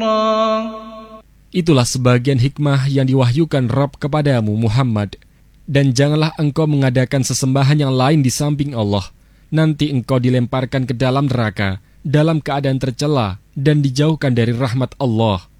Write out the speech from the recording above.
Itulah sebagian hikmah yang diwahyukan Rabb kepadamu Muhammad. Dan janganlah engkau mengadakan sesembahan yang lain di samping Allah. Nanti engkau dilemparkan ke dalam neraka dalam keadaan tercela dan dijauhkan dari rahmat Allah.